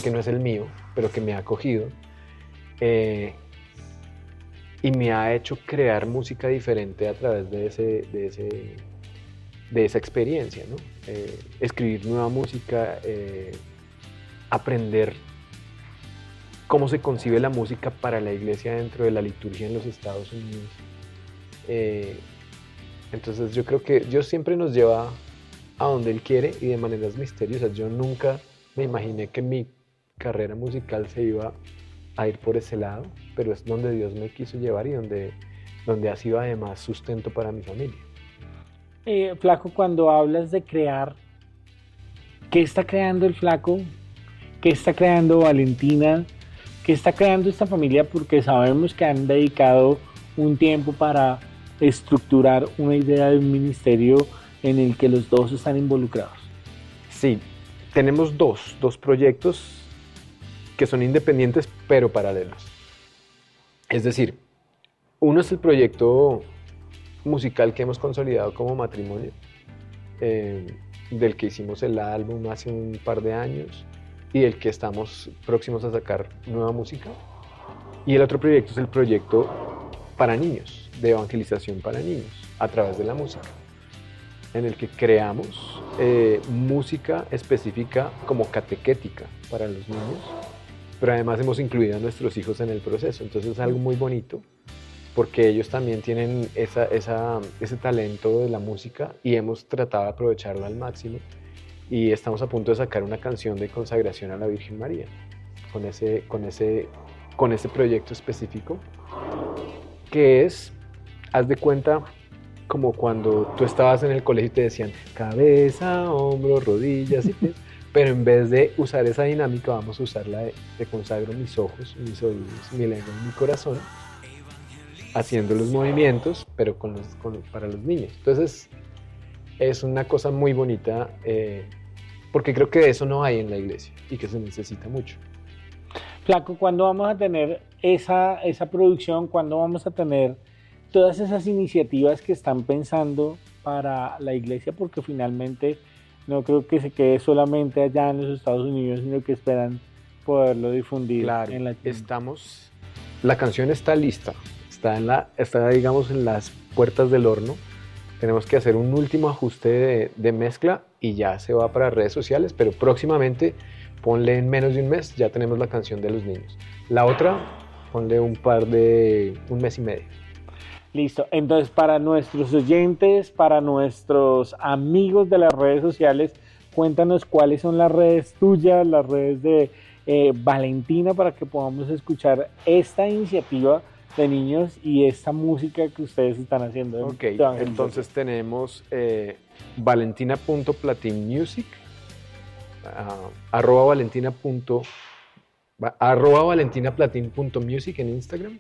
que no es el mío, pero que me ha acogido y me ha hecho crear música diferente a través de esa experiencia, ¿no? Escribir nueva música, aprender cómo se concibe la música para la iglesia dentro de la liturgia en los Estados Unidos. Entonces yo creo que Dios siempre nos lleva a donde Él quiere y de maneras misteriosas. Yo nunca me imaginé que mi carrera musical se iba a ir por ese lado, pero es donde Dios me quiso llevar y donde ha sido además sustento para mi familia. Flaco, cuando hablas de crear, ¿qué está creando el Flaco? ¿Qué está creando Valentina? ¿Qué está creando esta familia? Porque sabemos que han dedicado un tiempo para estructurar una idea de un ministerio en el que los dos están involucrados. Sí, tenemos dos proyectos que son independientes pero paralelos. Es decir, uno es el proyecto musical que hemos consolidado como matrimonio, del que hicimos el álbum hace un par de años y del que estamos próximos a sacar nueva música. Y el otro proyecto es el proyecto para niños, de evangelización para niños, a través de la música, en el que creamos música específica como catequética para los niños, pero además hemos incluido a nuestros hijos en el proceso. Entonces es algo muy bonito, porque ellos también tienen ese talento de la música y hemos tratado de aprovecharlo al máximo. Y estamos a punto de sacar una canción de consagración a la Virgen María, con ese proyecto específico, que es, haz de cuenta, como cuando tú estabas en el colegio y te decían cabeza, hombros, rodillas y pies, pero en vez de usar esa dinámica vamos a usar la de te consagro mis ojos, mis oídos, mi lengua y mi corazón, haciendo los movimientos, pero para los niños. Entonces es una cosa muy bonita, porque creo que de eso no hay en la iglesia y que se necesita mucho. Flaco, ¿cuándo vamos a tener esa producción? ¿Cuándo vamos a tener todas esas iniciativas que están pensando para la iglesia? Porque finalmente no creo que se quede solamente allá en los Estados Unidos, sino que esperan poderlo difundir. Claro, en la canción está lista, está digamos en las puertas del horno. Tenemos que hacer un último ajuste de mezcla y ya se va para redes sociales, pero próximamente, ponle en menos de un mes, ya tenemos la canción de los niños. La otra, ponle un mes y medio. Listo, entonces para nuestros oyentes, para nuestros amigos de las redes sociales, cuéntanos cuáles son las redes tuyas, las redes de Valentina, para que podamos escuchar esta iniciativa de niños y esta música que ustedes están haciendo. Ok, entonces tenemos valentina.platinmusic, @valentina.music en Instagram,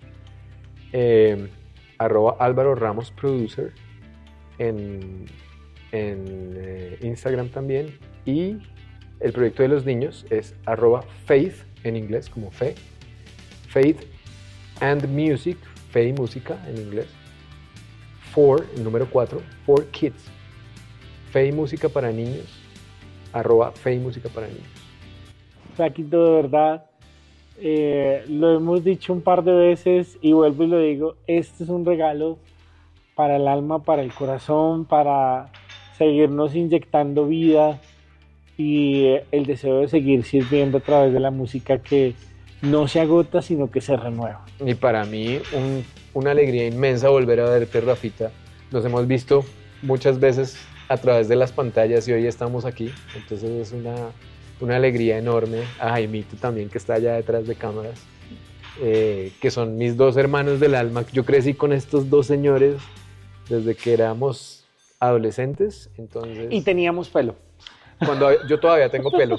@Álvaro Ramos Producer en Instagram también, y el proyecto de los niños es @faith en inglés como fe, faith and music, fe y música en inglés, el número 4, for kids, fe y música para niños, @fe y música para niños. Flaquito, de verdad, lo hemos dicho un par de veces y vuelvo y lo digo, este es un regalo para el alma, para el corazón, para seguirnos inyectando vida y el deseo de seguir sirviendo a través de la música que no se agota, sino que se renueva. Y para mí una alegría inmensa volver a verte, Rafita. Nos hemos visto muchas veces a través de las pantallas y hoy estamos aquí, entonces es una alegría enorme. A Jaimito también, que está allá detrás de cámaras, que son mis dos hermanos del alma. Yo crecí con estos dos señores desde que éramos adolescentes, entonces... Y teníamos pelo. Cuando yo todavía tengo pelo.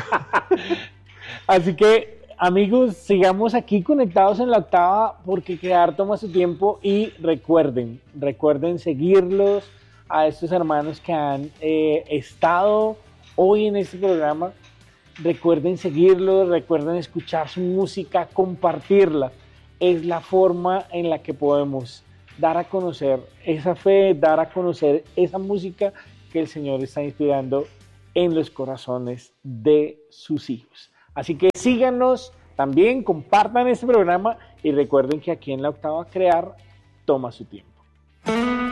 Así que, amigos, sigamos aquí conectados en La Octava, porque crear toma su tiempo. Y recuerden seguirlos a estos hermanos que han estado hoy en este programa. Recuerden seguirlos, recuerden escuchar su música, compartirla. Es la forma en la que podemos dar a conocer esa fe, dar a conocer esa música que el Señor está inspirando en los corazones de sus hijos. Así que síganos también, compartan este programa y recuerden que aquí en La Octava crear toma su tiempo.